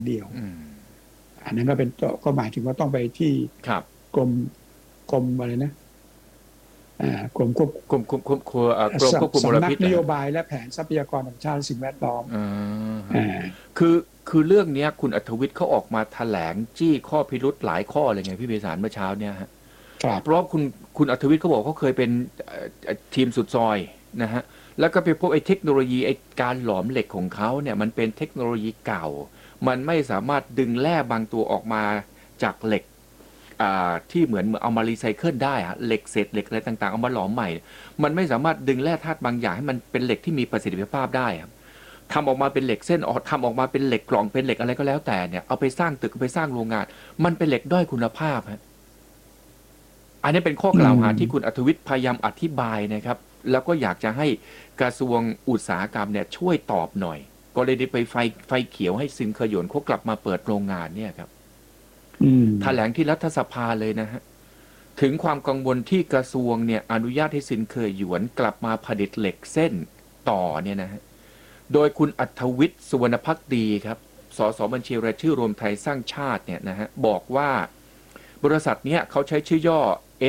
เดียวอันนั้นก็เป็นก็หมายถึงว่าต้องไปที่ครับกรมอะไรนะกรมควบกรมกรมควบคุมมลสำนักพิษเหรอฮะนโยบายและแผนทรัพยากรธรรมชาติและสิ่งแวดล้อมอ่าฮะอ่าคือเรื่องเนี้ยคุณอัธวิทย์เขาออกมาแถลงจี้ข้อพิรุธหลายข้อเลยไงพี่เบสารเมื่อเช้าเนี่ยฮะครับเพราะคุณอัธวิทย์เขาบอกเขาเคยเป็นทีมสุดซอยนะฮะแล้วก็ไปพบไอ้เทคโนโลยีไอ้การหลอมเหล็กของเขาเนี่ยมันเป็นเทคโนโลยีเก่ามันไม่สามารถดึงแร่บางตัวออกมาจากเหล็กที่เหมือนเอามารีไซเคิลได้อะเหล็กเศษเหล็กอะไรต่างๆเอามาหลอมใหม่มันไม่สามารถดึงแร่ธาตุบางอย่างให้มันเป็นเหล็กที่มีประสิทธิภาพได้ครับทำออกมาเป็นเหล็กเส้นทำออกมาเป็นเหล็กกล่องเป็นเหล็กอะไรก็แล้วแต่เนี่ยเอาไปสร้างตึกเอาไปสร้างโรงงานมันเป็นเหล็กด้อยคุณภาพฮะอันนี้เป็นข้ออืกล่าวหาที่คุณมอัธวิทย์พยายามอธิบายนะครับแล้วก็อยากจะให้กระทรวงอุตสาหกรรมเนี่ยช่วยตอบหน่อยก็เลยได้ไปไฟเขียวให้ซินเคอร์หยวนเขากลับมาเปิดโรงงานเนี่ยครับอืมแถลงที่รัฐสภาเลยนะฮะ ถึงความกังวลที่กระทรวงเนี่ยอนุญาตให้ซินเคยหยวนกลับมาผลิตเหล็กเส้นต่อเนี่ยนะฮะโดยคุณอัธวิทย์สุวรรณพักดีครับสสบัญชีรายชื่อรวมไทยสร้างชาติเนี่ยนะฮะบอกว่าบริษัทเนี้ยเขาใช้ชื่อย่อ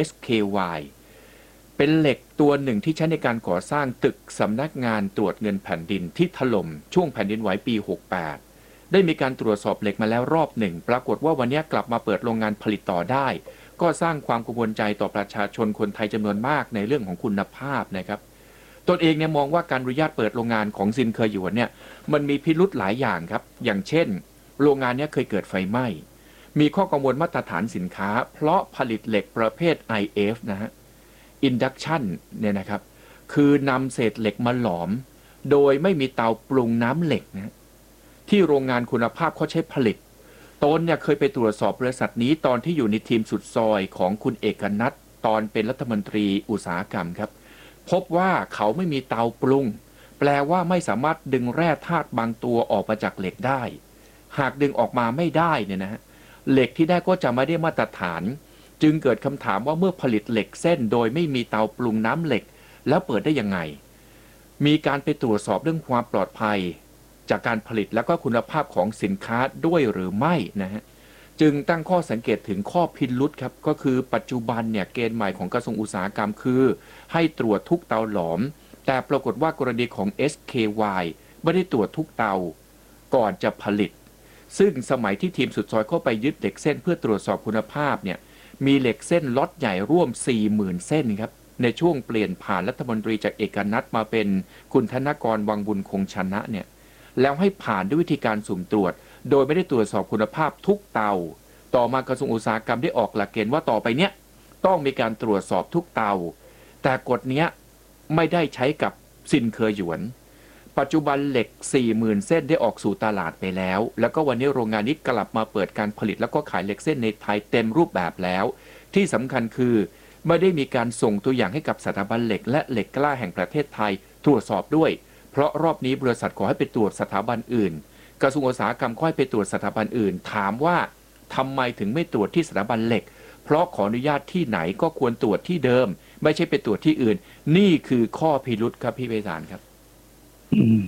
SKY เป็นเหล็กตัวหนึ่งที่ใช้ในการก่อสร้างตึกสำนักงานตรวจเงินแผ่นดินที่ถล่มช่วงแผ่นดินไหวปี 68 ได้มีการตรวจสอบเหล็กมาแล้วรอบหนึ่งปรากฏว่าวันนี้กลับมาเปิดโรงงานผลิตต่อได้ก็สร้างความกังวลใจต่อประชาชนคนไทยจำนวนมากในเรื่องของคุณภาพนะครับตนเองเนี่ยมองว่าการอนุญาตเปิดโรงงานของซินเคอหยวนเนี่ยมันมีพิรุธหลายอย่างครับอย่างเช่นโรงงานนี้เคยเกิดไฟไหม้มีข้อกังวลมาตรฐานสินค้าเพราะผลิตเหล็กประเภท IF นะฮะ Induction เนี่ยนะครับคือนำเศษเหล็กมาหลอมโดยไม่มีเตาปรุงน้ำเหล็กนะที่โรงงานคุณภาพเขาใช้ผลิตตนเนี่ยเคยไปตรวจสอบบริษัทนี้ตอนที่อยู่ในทีมสุดซอยของคุณเอกนัทตอนเป็นรัฐมนตรีอุตสาหกรรมครับพบว่าเขาไม่มีเตาปรุงแปลว่าไม่สามารถดึงแร่ธาตุบางตัวออกมาจากเหล็กได้หากดึงออกมาไม่ได้เนี่ยนะฮะเหล็กที่ได้ก็จะไม่ได้มาตรฐานจึงเกิดคำถามว่าเมื่อผลิตเหล็กเส้นโดยไม่มีเตาปรุงน้ำเหล็กแล้วเปิดได้ยังไงมีการไปตรวจสอบเรื่องความปลอดภัยจากการผลิตและก็คุณภาพของสินค้าด้วยหรือไม่นะฮะจึงตั้งข้อสังเกตถึงข้อพิรุษครับก็คือปัจจุบันเนี่ยเกณฑ์ใหม่ของกระทรวงอุตสาหกรรมคือให้ตรวจทุกเตาหลอมแต่ปรากฏว่ากรณีของ SKY ไม่ได้ตรวจทุกเตาก่อนจะผลิตซึ่งสมัยที่ทีมสุดซอยเข้าไปยึดเหล็กเส้นเพื่อตรวจสอบคุณภาพเนี่ยมีเหล็กเส้นล็อตใหญ่ร่วม 40,000 เส้นครับในช่วงเปลี่ยนผ่านรัฐมนตรีจากเอกนัทมาเป็นคุณธนกรวังบุญคงชนะเนี่ยแล้วให้ผ่านด้วยวิธีการสุ่มตรวจโดยไม่ได้ตรวจสอบคุณภาพทุกเตาต่อมากระทรวงอุตสาหกรรมได้ออกหลักเกณฑ์ว่าต่อไปเนี้ยต้องมีการตรวจสอบทุกเตาแต่กฎเนี้ยไม่ได้ใช้กับซินเคอหยวนปัจจุบันเหล็ก 40,000 เส้นได้ออกสู่ตลาดไปแล้วแล้วก็วันนี้โรงงานนี้กลับมาเปิดการผลิตแล้วก็ขายเหล็กเส้นในไทยเต็มรูปแบบแล้วที่สำคัญคือไม่ได้มีการส่งตัวอย่างให้กับสถาบันเหล็กและเหล็กกล้าแห่งประเทศไทยตรวจสอบด้วยเพราะรอบนี้บริษัทขอให้ไปตรวจสถาบันอื่นกระทรวงอุตสาหกรรมขอให้ไปตรวจสถาบันอื่นถามว่าทำไมถึงไม่ตรวจที่สถาบันเหล็กเพราะขออนุญาตที่ไหนก็ควรตรวจที่เดิมไม่ใช่ไปตรวจที่อื่นนี่คือข้อพิรุธครับพี่ไพศาลครับอืม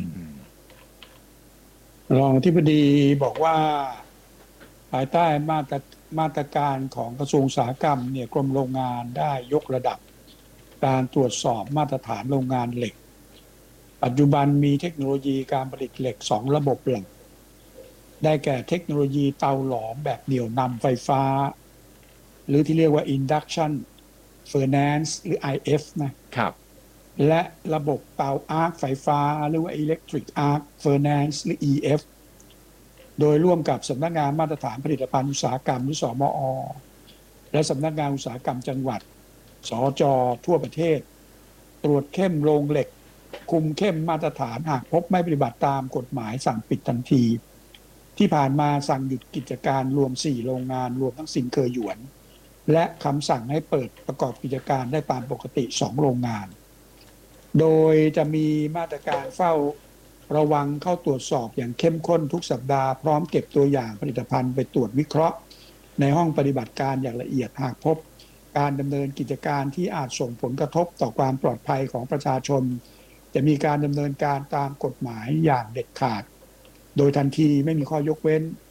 รองอธิบดีบอกว่าภายใต้มาตรการของกระทรวงอุตสาหกรรมเนี่ยกรมโรงงานได้ยกระดับการตรวจสอบมาตรฐานโรงงานเหล็กปัจจุบันมีเทคโนโลยีการผลิตเหล็ก2ระบบหลักได้แก่เทคโนโลยีเตาหลอมแบบเหนี่ยวนำไฟฟ้าหรือที่เรียกว่า Induction Furnace หรือ IF นะครับและระบบเตาอาร์คไฟฟ้าหรือว่า Electric Arc Furnace หรือ EF โดยร่วมกับสำนักงานมาตรฐานผลิตภัณฑ์อุตสาหกรรมหรือสมอและสำนักงานอุตสาหกรรมจังหวัดสจทั่วประเทศตรวจเข้มโรงเหล็กคุมเข้มมาตรฐานหากพบไม่ปฏิบัติตามกฎหมายสั่งปิดทันทีที่ผ่านมาสั่งหยุดกิจการรวม4โรงงานรวมทั้งซินเคอหยวนและคำสั่งให้เปิดประกอบกิจการได้ตามปกติ2โรงงานโดยจะมีมาตรการเฝ้าระวังเข้าตรวจสอบอย่างเข้มข้นทุกสัปดาห์พร้อมเก็บตัวอย่างผลิตภัณฑ์ไปตรวจวิเคราะห์ในห้องปฏิบัติการอย่างละเอียดหากพบการดำเนินกิจการที่อาจส่งผลกระทบต่อความปลอดภัยของประชาชนจะมีการดำเนินการตามกฎหมายอย่างเด็ดขาดโดยทันทีไม่มีข้อยกเว้น